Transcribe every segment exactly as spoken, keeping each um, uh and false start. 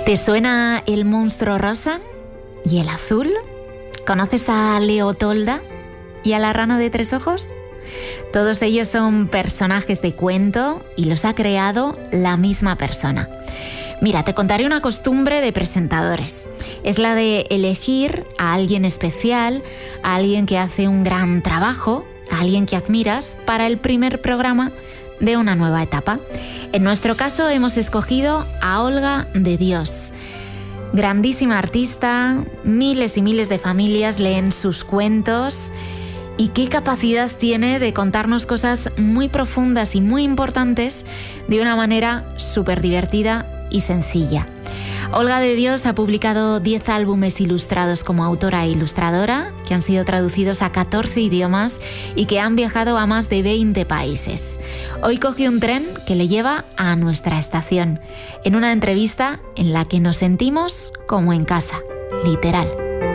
¿Te suena El monstruo rosa y el azul? ¿Conoces a Leo Tolda y a la rana de tres ojos? Todos ellos son personajes de cuento y los ha creado la misma persona. Mira, te contaré una costumbre de presentadores. Es la de elegir a alguien especial, a alguien que hace un gran trabajo, a alguien que admiras para el primer programa de una nueva etapa. En nuestro caso hemos escogido a Olga de Dios. Grandísima artista, miles y miles de familias leen sus cuentos y qué capacidad tiene de contarnos cosas muy profundas y muy importantes de una manera súper divertida y sencilla. Olga de Dios ha publicado diez álbumes ilustrados como autora e ilustradora, que han sido traducidos a catorce idiomas y que han viajado a más de veinte países. Hoy coge un tren que le lleva a nuestra estación, en una entrevista en la que nos sentimos como en casa, literal.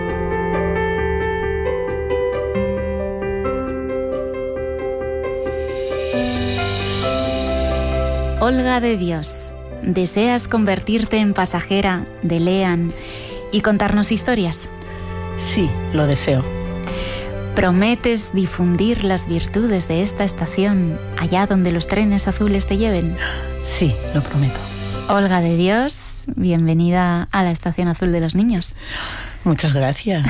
Olga de Dios, ¿deseas convertirte en pasajera de Lean y contarnos historias? Sí, lo deseo. ¿Prometes difundir las virtudes de esta estación allá donde los trenes azules te lleven? Sí, lo prometo. Olga de Dios, bienvenida a la Estación Azul de los Niños. Muchas gracias.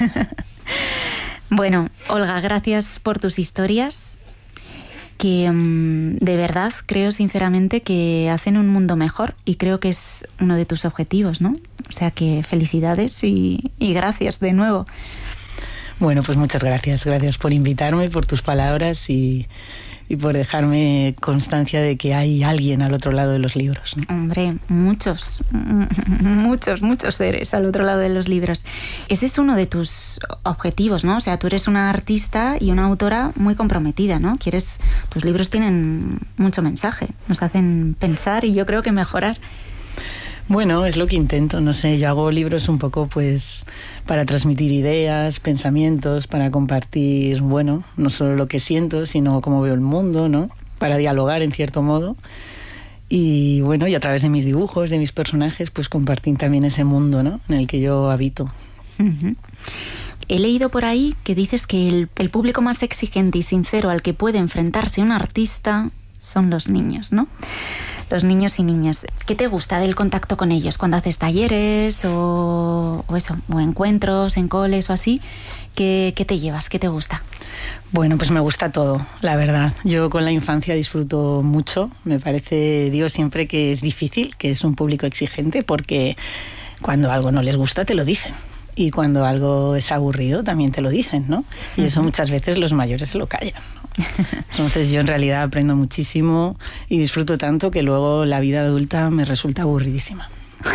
Bueno, Olga, gracias por tus historias, que um, de verdad creo sinceramente que hacen un mundo mejor y creo que es uno de tus objetivos, ¿no? O sea que felicidades y, y gracias de nuevo. Bueno, pues muchas gracias. Gracias por invitarme, por tus palabras y, y por dejarme constancia de que hay alguien al otro lado de los libros, ¿no? Hombre, muchos, muchos, muchos seres al otro lado de los libros. Ese es uno de tus objetivos, ¿no? O sea, tú eres una artista y una autora muy comprometida, ¿no? Quieres, tus libros tienen mucho mensaje, nos hacen pensar y yo creo que mejorar. Bueno, es lo que intento, no sé, yo hago libros un poco pues para transmitir ideas, pensamientos, para compartir, bueno, no solo lo que siento, sino cómo veo el mundo, ¿no? Para dialogar en cierto modo. Y bueno, y a través de mis dibujos, de mis personajes, pues compartir también ese mundo, ¿no? En el que yo habito. Uh-huh. He leído por ahí que dices que el, el público más exigente y sincero al que puede enfrentarse un artista son los niños, ¿no? Los niños y niñas. ¿Qué te gusta del contacto con ellos? Cuando haces talleres o, o eso, o encuentros en coles o así, ¿qué, qué te llevas? ¿Qué te gusta? Bueno, pues me gusta todo, la verdad. Yo con la infancia disfruto mucho. Me parece, digo siempre que es difícil, que es un público exigente, porque cuando algo no les gusta te lo dicen. Y cuando algo es aburrido también te lo dicen, ¿no? Y eso muchas veces los mayores se lo callan, ¿no? Entonces yo en realidad aprendo muchísimo y disfruto tanto que luego la vida adulta me resulta aburridísima.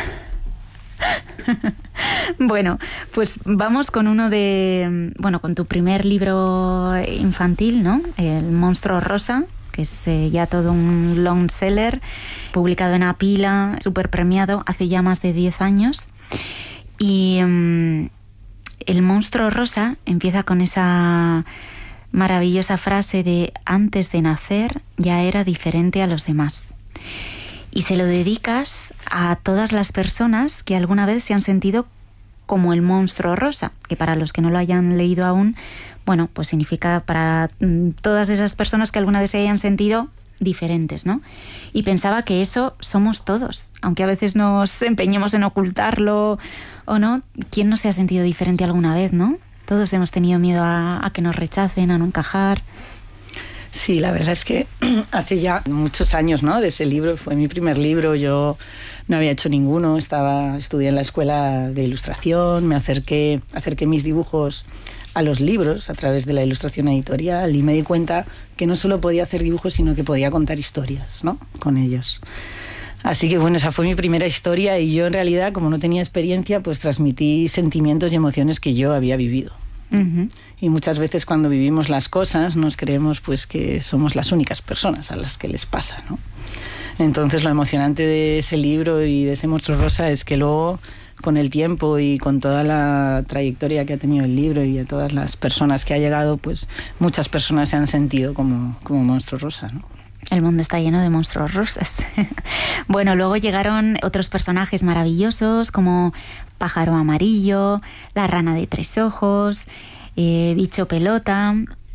Bueno, pues vamos con uno de, bueno, con tu primer libro infantil, ¿no? El monstruo rosa, que es eh, ya todo un long seller, publicado en Apila, súper premiado hace ya más de diez años. Y um, el monstruo rosa empieza con esa maravillosa frase de antes de nacer ya era diferente a los demás. Y se lo dedicas a todas las personas que alguna vez se han sentido como el monstruo rosa, que para los que no lo hayan leído aún, bueno, pues significa para todas esas personas que alguna vez se hayan sentido diferentes, ¿no? Y pensaba que eso somos todos, aunque a veces nos empeñemos en ocultarlo o no. ¿Quién no se ha sentido diferente alguna vez, no? Todos hemos tenido miedo a, a que nos rechacen, a no encajar. Sí, la verdad es que hace ya muchos años, ¿no? De ese libro, fue mi primer libro, yo no había hecho ninguno, estaba, estudié en la escuela de ilustración, me acerqué, acerqué mis dibujos a los libros a través de la ilustración editorial y me di cuenta que no solo podía hacer dibujos, sino que podía contar historias, ¿no? Con ellos. Así que bueno, esa fue mi primera historia y yo en realidad, como no tenía experiencia, pues transmití sentimientos y emociones que yo había vivido. Uh-huh. Y muchas veces cuando vivimos las cosas nos creemos pues que somos las únicas personas a las que les pasa, ¿no? Entonces lo emocionante de ese libro y de ese monstruo rosa es que luego, con el tiempo y con toda la trayectoria que ha tenido el libro y a todas las personas que ha llegado, pues muchas personas se han sentido como, como monstruo rosa, ¿no? El mundo está lleno de monstruos rosas. Bueno, luego llegaron otros personajes maravillosos como Pájaro Amarillo, La Rana de Tres Ojos, eh, Bicho Pelota.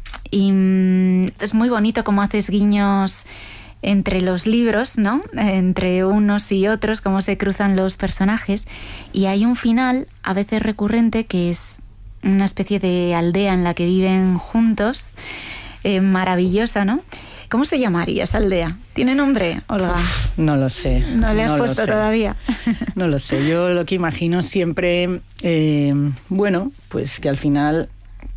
Y mmm, es muy bonito cómo haces guiños entre los libros, ¿no? Entre unos y otros, cómo se cruzan los personajes. Y hay un final, a veces recurrente, que es una especie de aldea en la que viven juntos, eh, maravillosa, ¿no? ¿Cómo se llamaría esa aldea? ¿Tiene nombre, Olga? No lo sé. ¿No le has no puesto todavía? No lo sé. Yo lo que imagino siempre, eh, bueno, pues que al final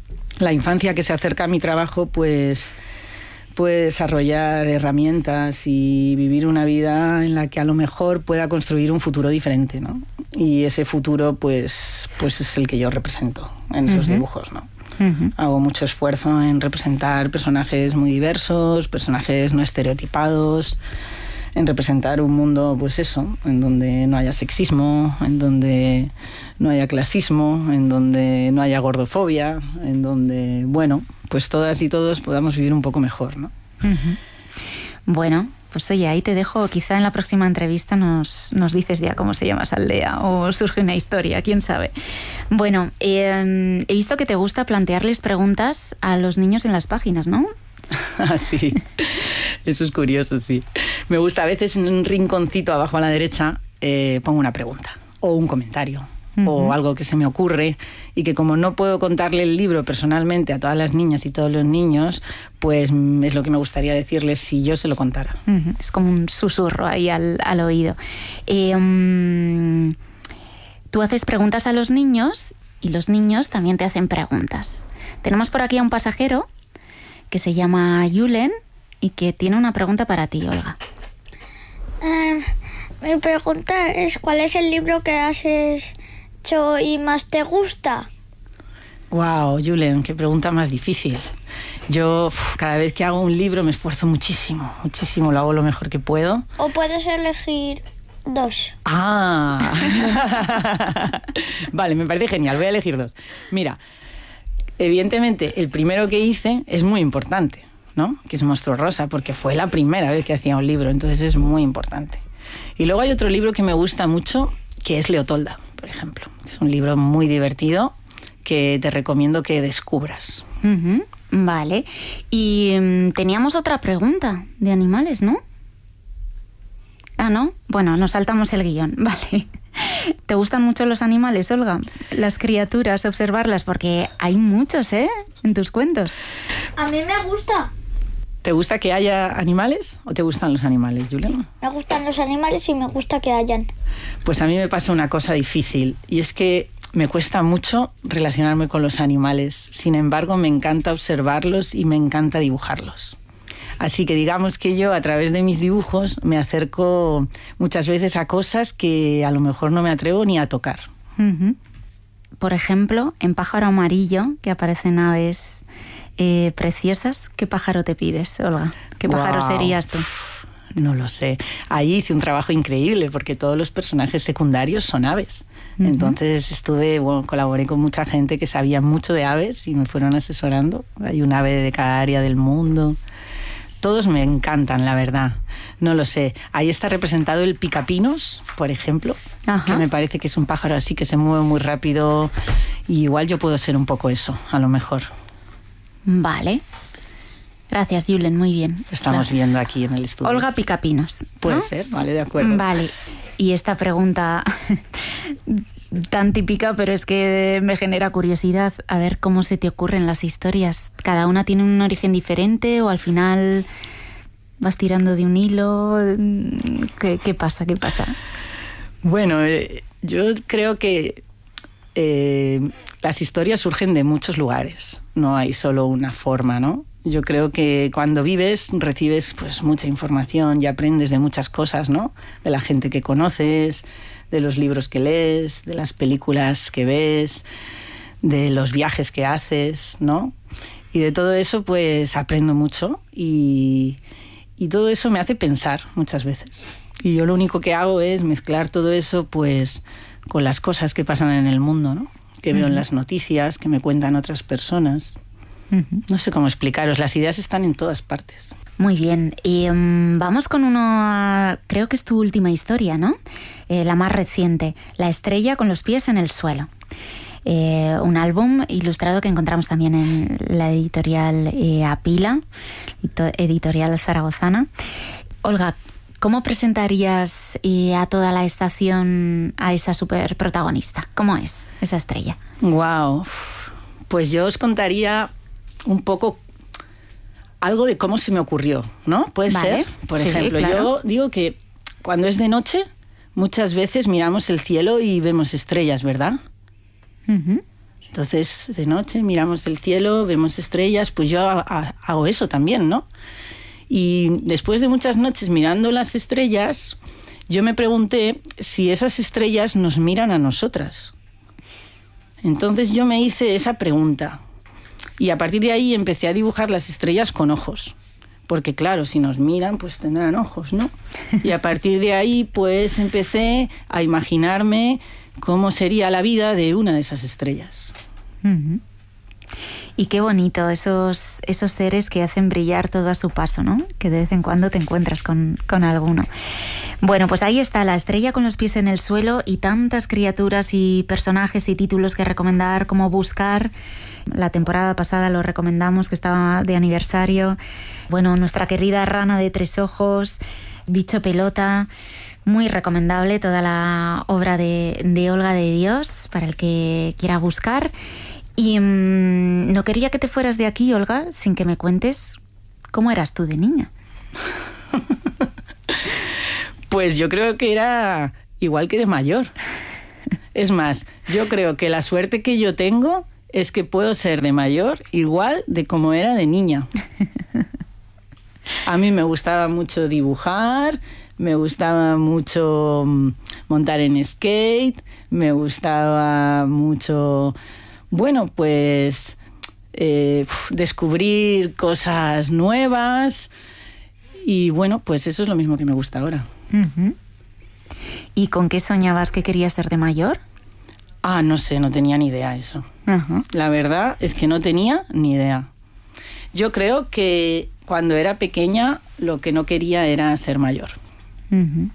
la infancia que se acerca a mi trabajo, pues puede desarrollar herramientas y vivir una vida en la que a lo mejor pueda construir un futuro diferente, ¿no? Y ese futuro, pues, pues es el que yo represento en esos uh-huh. dibujos, ¿no? Uh-huh. Hago mucho esfuerzo en representar personajes muy diversos, personajes no estereotipados, en representar un mundo, pues eso, en donde no haya sexismo, en donde no haya clasismo, en donde no haya gordofobia, en donde, bueno, pues todas y todos podamos vivir un poco mejor, ¿no? Uh-huh. Bueno, pues oye, ahí te dejo, quizá en la próxima entrevista nos, nos dices ya cómo se llama esa aldea o surge una historia, quién sabe. Bueno, eh, he visto que te gusta plantearles preguntas a los niños en las páginas, ¿no? Ah, sí, eso es curioso, sí. Me gusta a veces en un rinconcito abajo a la derecha eh, pongo una pregunta o un comentario uh-huh. o algo que se me ocurre y que como no puedo contarle el libro personalmente a todas las niñas y todos los niños, pues es lo que me gustaría decirles si yo se lo contara. Uh-huh. Es como un susurro ahí al, al oído. Eh, um, tú haces preguntas a los niños y los niños también te hacen preguntas. Tenemos por aquí a un pasajero que se llama Julen y que tiene una pregunta para ti, Olga. Um, mi pregunta es, ¿cuál es el libro que has hecho y más te gusta? Wow, Julen, qué pregunta más difícil. Yo uf, cada vez que hago un libro me esfuerzo muchísimo, muchísimo, lo hago lo mejor que puedo. O puedes elegir dos. Ah, vale, me parece genial, voy a elegir dos. Mira, evidentemente, el primero que hice es muy importante, ¿no? Que es Monstruo Rosa, porque fue la primera vez que hacía un libro, entonces es muy importante. Y luego hay otro libro que me gusta mucho, que es Leotolda, por ejemplo. Es un libro muy divertido que te recomiendo que descubras. Uh-huh. Vale. Y um, teníamos otra pregunta de animales, ¿no? Ah, ¿no? Bueno, nos saltamos el guión. Vale. ¿Te gustan mucho los animales, Olga? Las criaturas, observarlas, porque hay muchos, ¿eh? En tus cuentos. A mí me gusta. ¿Te gusta que haya animales o te gustan los animales, Julen? Me gustan los animales y me gusta que hayan. Pues a mí me pasa una cosa difícil y es que me cuesta mucho relacionarme con los animales. Sin embargo, me encanta observarlos y me encanta dibujarlos. Así que digamos que yo a través de mis dibujos me acerco muchas veces a cosas que a lo mejor no me atrevo ni a tocar. Uh-huh. Por ejemplo, en Pájaro Amarillo, que aparecen aves eh, preciosas, ¿qué pájaro te pides, Olga? ¿Qué pájaro wow. serías tú? No lo sé. Ahí hice un trabajo increíble porque todos los personajes secundarios son aves. Uh-huh. Entonces estuve, bueno, colaboré con mucha gente que sabía mucho de aves y me fueron asesorando. Hay un ave de cada área del mundo. Todos me encantan, la verdad. No lo sé. Ahí está representado el picapinos, por ejemplo, Ajá. que me parece que es un pájaro así que se mueve muy rápido. Y igual yo puedo ser un poco eso, a lo mejor. Vale. Gracias, Julen, muy bien. Estamos claro. viendo aquí en el estudio. Olga Picapinos, ¿no? Puede ser, vale, de acuerdo. Vale. Y esta pregunta tan típica, pero es que me genera curiosidad. A ver cómo se te ocurren las historias. ¿Cada una tiene un origen diferente o al final vas tirando de un hilo? ¿Qué, qué pasa? ¿Qué pasa? Bueno, eh, yo creo que eh, las historias surgen de muchos lugares. No hay solo una forma, ¿no? Yo creo que cuando vives recibes pues mucha información y aprendes de muchas cosas, ¿no? De la gente que conoces, de los libros que lees, de las películas que ves, de los viajes que haces, ¿no? Y de todo eso pues aprendo mucho y, y todo eso me hace pensar muchas veces. Y yo lo único que hago es mezclar todo eso pues con las cosas que pasan en el mundo, ¿no? Que veo en las noticias, que me cuentan otras personas. Uh-huh. No sé cómo explicaros, las ideas están en todas partes. Muy bien, y um, vamos con uno, creo que es tu última historia, ¿no? Eh, la más reciente, La estrella con los pies en el suelo. Eh, un álbum ilustrado que encontramos también en la editorial eh, Apila, editorial zaragozana. Olga, ¿cómo presentarías eh, a toda la estación a esa superprotagonista? ¿Cómo es esa estrella? Wow, pues yo os contaría un poco algo de cómo se me ocurrió, ¿no? ¿Puede vale. ser? Por sí, ejemplo, claro. yo digo que cuando es de noche, muchas veces miramos el cielo y vemos estrellas, ¿verdad? Uh-huh. Entonces, de noche miramos el cielo, vemos estrellas, pues yo a, a, hago eso también, ¿no? Y después de muchas noches mirando las estrellas, yo me pregunté si esas estrellas nos miran a nosotras. Entonces yo me hice esa pregunta. Y a partir de ahí empecé a dibujar las estrellas con ojos. Porque claro, si nos miran, pues tendrán ojos, ¿no? Y a partir de ahí, pues empecé a imaginarme cómo sería la vida de una de esas estrellas. Uh-huh. Y qué bonito esos, esos seres que hacen brillar todo a su paso, ¿no? Que de vez en cuando te encuentras con, con alguno. Bueno, pues ahí está La estrella con los pies en el suelo y tantas criaturas y personajes y títulos que recomendar, como buscar. La temporada pasada lo recomendamos, que estaba de aniversario. Bueno, nuestra querida Rana de tres ojos, Bicho pelota. Muy recomendable toda la obra de, de Olga de Dios para el que quiera buscar. Y mmm, no quería que te fueras de aquí, Olga, sin que me cuentes cómo eras tú de niña. Pues yo creo que era igual que de mayor. Es más, yo creo que la suerte que yo tengo es que puedo ser de mayor igual de como era de niña. A mí me gustaba mucho dibujar, me gustaba mucho montar en skate, me gustaba mucho... Bueno, pues eh, descubrir cosas nuevas y bueno, pues eso es lo mismo que me gusta ahora. Uh-huh. ¿Y con qué soñabas que querías ser de mayor? Ah, no sé, no tenía ni idea eso. Uh-huh. La verdad es que no tenía ni idea. Yo creo que cuando era pequeña lo que no quería era ser mayor. Uh-huh.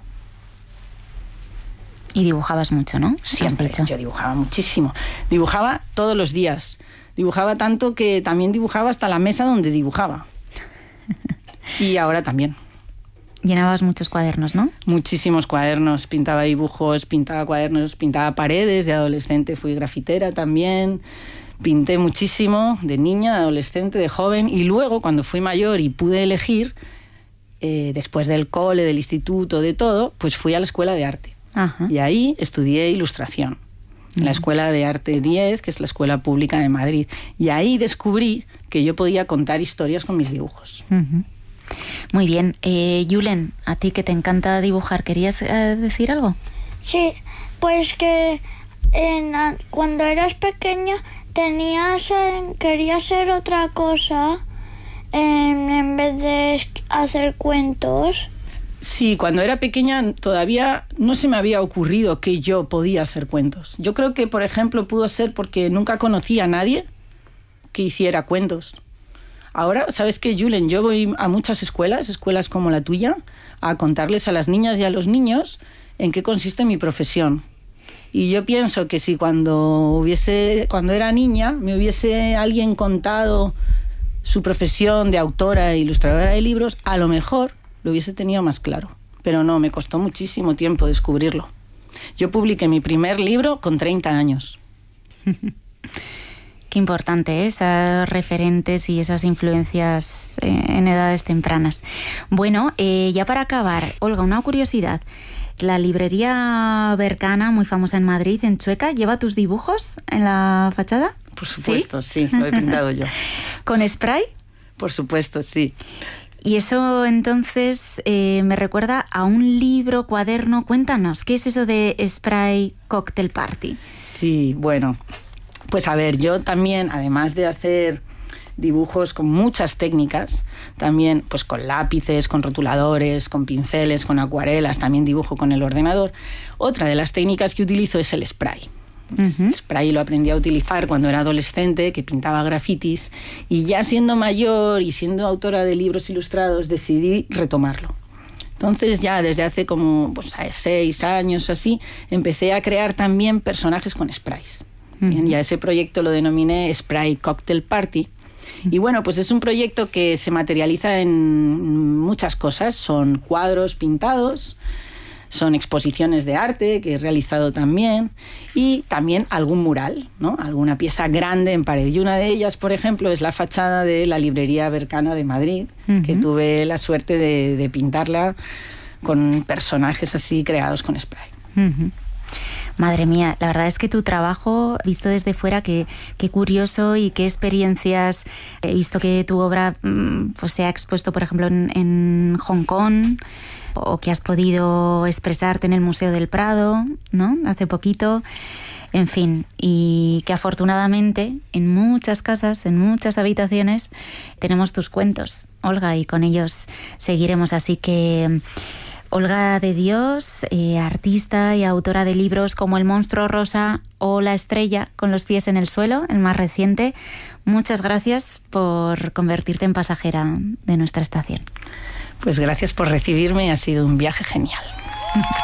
Y dibujabas mucho, ¿no? Siempre, dicho. Yo dibujaba muchísimo. Dibujaba todos los días. Dibujaba tanto que también dibujaba hasta la mesa donde dibujaba. Y ahora también. Llenabas muchos cuadernos, ¿no? Muchísimos cuadernos. Pintaba dibujos, pintaba cuadernos, pintaba paredes. De adolescente fui grafitera también. Pinté muchísimo de niña, de adolescente, de joven. Y luego, cuando fui mayor y pude elegir, eh, después del cole, del instituto, de todo, pues fui a la escuela de arte. Ajá. Y ahí estudié ilustración, en la Escuela de Arte diez, que es la escuela pública de Madrid. Y ahí descubrí que yo podía contar historias con mis dibujos. Uh-huh. Muy bien. Eh, Julen, a ti que te encanta dibujar, ¿querías eh, decir algo? Sí, pues que en, cuando eras pequeña tenías, eh, querías ser otra cosa en, en vez de hacer cuentos. Sí, cuando era pequeña todavía no se me había ocurrido que yo podía hacer cuentos. Yo creo que, por ejemplo, pudo ser porque nunca conocí a nadie que hiciera cuentos. Ahora, ¿sabes qué, Julen? Yo voy a muchas escuelas, escuelas como la tuya, a contarles a las niñas y a los niños en qué consiste mi profesión. Y yo pienso que si cuando hubiese, cuando era niña me hubiese alguien contado su profesión de autora e ilustradora de libros, a lo mejor lo hubiese tenido más claro. Pero no, me costó muchísimo tiempo descubrirlo. Yo publiqué mi primer libro con treinta años. Qué importante, ¿eh? Esas referentes y esas influencias eh, en edades tempranas. Bueno, eh, ya para acabar, Olga, una curiosidad. La librería Bercana, muy famosa en Madrid, en Chueca, ¿lleva tus dibujos en la fachada? Por supuesto, sí, sí, lo he pintado yo. ¿Con spray? Por supuesto, sí. Y eso entonces eh, me recuerda a un libro, cuaderno. Cuéntanos, ¿qué es eso de Spray Cocktail Party? Sí, bueno, pues a ver, yo también, además de hacer dibujos con muchas técnicas, también pues con lápices, con rotuladores, con pinceles, con acuarelas, también dibujo con el ordenador. Otra de las técnicas que utilizo es el spray. Uh-huh. El spray lo aprendí a utilizar cuando era adolescente, que pintaba grafitis, y ya siendo mayor y siendo autora de libros ilustrados decidí retomarlo. Entonces ya desde hace como pues, seis años así, empecé a crear también personajes con sprays. Uh-huh. Bien, y a ese proyecto lo denominé Spray Cocktail Party. Y bueno, pues es un proyecto que se materializa en muchas cosas. Son cuadros pintados, son exposiciones de arte que he realizado también y también algún mural, ¿no? Alguna pieza grande en pared. Y una de ellas, por ejemplo, es la fachada de la librería Bercana de Madrid, uh-huh. que tuve la suerte de, de pintarla con personajes así creados con spray. Uh-huh. Madre mía, la verdad es que tu trabajo, visto desde fuera, qué, qué curioso y qué experiencias. He visto que tu obra pues, se ha expuesto, por ejemplo, en, en Hong Kong, o que has podido expresarte en el Museo del Prado, ¿no? Hace poquito. En fin, y que afortunadamente en muchas casas, en muchas habitaciones, tenemos tus cuentos, Olga, y con ellos seguiremos. Así que Olga de Dios, eh, artista y autora de libros como El monstruo rosa o La estrella con los pies en el suelo, el más reciente. Muchas gracias por convertirte en pasajera de nuestra estación. Pues gracias por recibirme, ha sido un viaje genial.